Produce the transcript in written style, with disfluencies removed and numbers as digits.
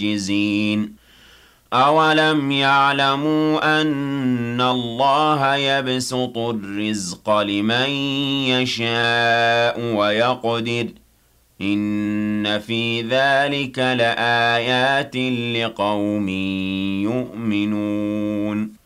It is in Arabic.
مُعْجِزِينَ أَوَلَمْ يَعْلَمُوا أَنَّ اللَّهَ يَبْسُطُ الرِّزْقَ لِمَن يَشَاءُ وَيَقْدِرُ ۚ إِنَّ فِي ذَٰلِكَ لَآيَاتٍ لِّقَوْمٍ يُؤْمِنُونَ